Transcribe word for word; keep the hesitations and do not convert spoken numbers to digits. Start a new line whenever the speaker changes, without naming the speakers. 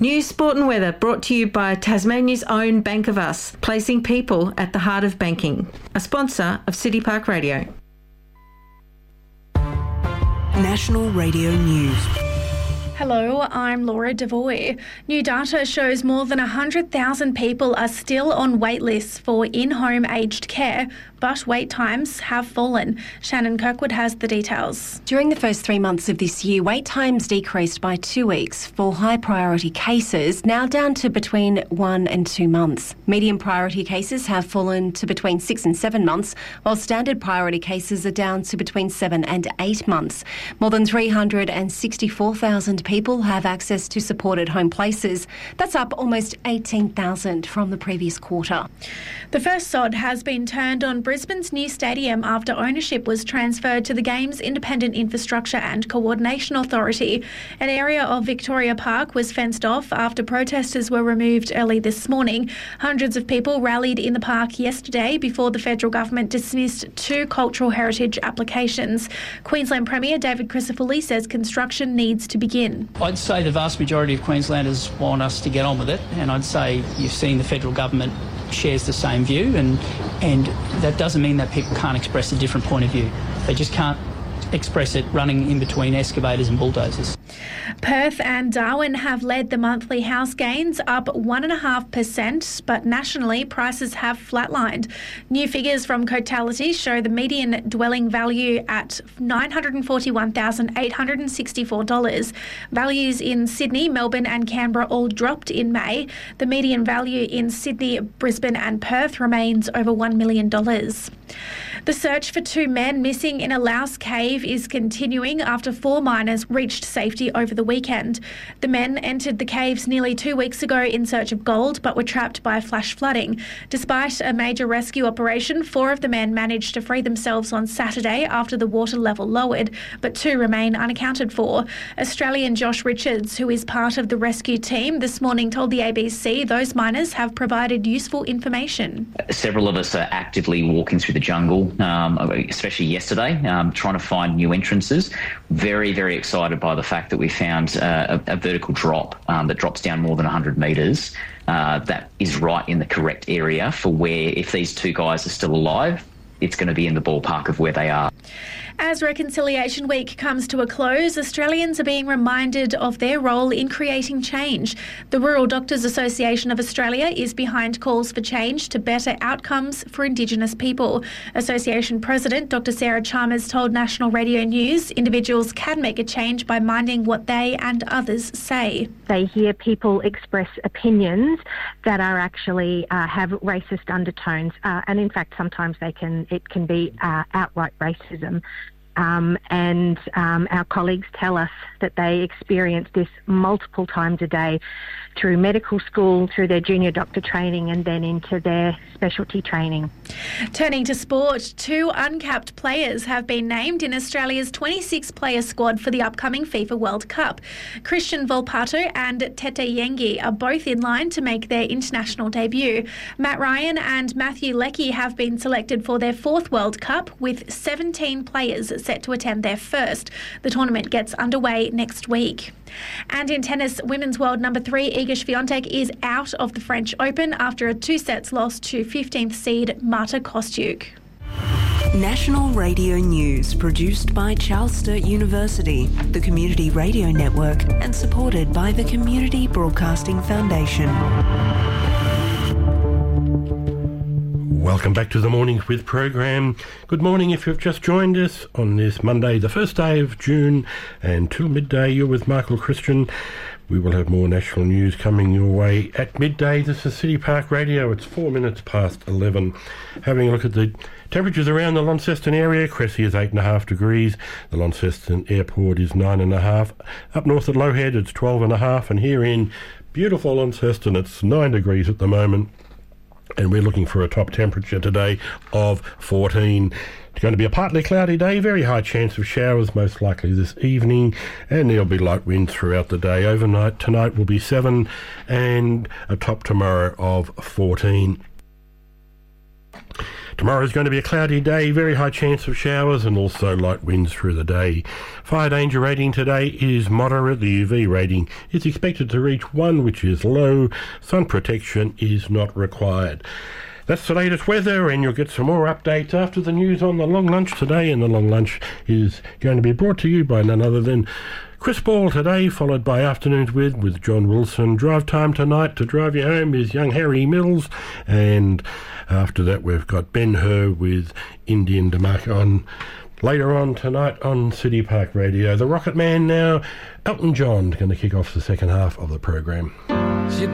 News, sport and weather brought to you by Tasmania's own Bank of Us, placing people at the heart of banking. A sponsor of City Park Radio.
National Radio News.
Hello, I'm Laura Devoy. New data shows more than one hundred thousand people are still on wait lists for in-home aged care, but wait times have fallen. Shannon Kirkwood has the details.
During the first three months of this year, wait times decreased by two weeks for high priority cases, now down to between one and two months. Medium priority cases have fallen to between six and seven months, while standard priority cases are down to between seven and eight months. More than three hundred sixty-four thousand people have access to supported home places. That's up almost eighteen thousand from the previous quarter.
The first sod has been turned on Brisbane's new stadium after ownership was transferred to the Games Independent Infrastructure and Coordination Authority. An area of Victoria Park was fenced off after protesters were removed early this morning. Hundreds of people rallied in the park yesterday before the federal government dismissed two cultural heritage applications. Queensland Premier David Crisafulli says construction needs to begin.
I'd say the vast majority of Queenslanders want us to get on with it, and I'd say you've seen the federal government shares the same view, and and that doesn't mean that people can't express a different point of view. They just can't express it running in between excavators and bulldozers.
Perth and Darwin have led the monthly house gains, up one point five percent, but nationally prices have flatlined. New figures from Cotality show the median dwelling value at nine hundred forty-one thousand eight hundred sixty-four dollars. Values in Sydney, Melbourne and Canberra all dropped in May. The median value in Sydney, Brisbane and Perth remains over one million dollars. The search for two men missing in a Laos cave is continuing after four miners reached safety over the weekend. The men entered the caves nearly two weeks ago in search of gold, but were trapped by flash flooding. Despite a major rescue operation, four of the men managed to free themselves on Saturday after the water level lowered, but two remain unaccounted for. Australian Josh Richards, who is part of the rescue team, this morning told the A B C those miners have provided useful information.
Several of us are actively walking through the jungle, um, especially yesterday, um, trying to find new entrances. Very, very excited by the fact that we found uh, a, a vertical drop um, that drops down more than one hundred metres. Uh, that is right in the correct area for where, if these two guys are still alive, it's going to be in the ballpark of where they are.
As Reconciliation Week comes to a close, Australians are being reminded of their role in creating change. The Rural Doctors Association of Australia is behind calls for change to better outcomes for Indigenous people. Association President Doctor Sarah Chalmers told National Radio News individuals can make a change by minding what they and others say.
They hear people express opinions that are actually uh, have racist undertones, uh, and in fact sometimes they can it can be uh, outright racism. Um, and um, our colleagues tell us that they experience this multiple times a day through medical school, through their junior doctor training and then into their specialty training.
Turning to sport, two uncapped players have been named in Australia's twenty-six player squad for the upcoming FIFA World Cup. Christian Volpato and Tete Yengi are both in line to make their international debut. Matt Ryan and Matthew Leckie have been selected for their fourth World Cup, with seventeen players set to attend their first. The tournament gets underway next week. And in tennis, women's world number three Iga Swiatek is out of the French Open after a two-sets loss to fifteenth seed Marta Kostyuk.
National Radio News, produced by Charles Sturt University, the Community Radio Network, and supported by the Community Broadcasting Foundation.
Welcome back to the Morning With program. Good morning if you've just joined us on this Monday, the first day of June, and till midday you're with Michael Christian. We will have more national news coming your way at midday. This is City Park Radio. It's four minutes past eleven. Having a look at the temperatures around the Launceston area. Cressy is eight and a half degrees. The Launceston Airport is nine and a half. Up north at Lowhead it's twelve and a half, and here in beautiful Launceston it's nine degrees at the moment. And we're looking for a top temperature today of fourteen. It's going to be a partly cloudy day, very high chance of showers, most likely this evening, and there'll be light winds throughout the day. Overnight tonight will be seven, and a top tomorrow of fourteen. Tomorrow is going to be a cloudy day, very high chance of showers and also light winds through the day. Fire danger rating today is moderate. The U V rating is expected to reach one, which is low. Sun protection is not required. That's the latest weather, and you'll get some more updates after the news on the Long Lunch today. And the Long Lunch is going to be brought to you by none other than Chris Ball today, followed by Afternoons With with John Wilson. Drive time tonight to drive you home is young Harry Mills, and after that we've got Ben Hur with Indian Demarca on later on tonight on City Park Radio. The Rocket Man now, Elton John, going to kick off the second half of the program.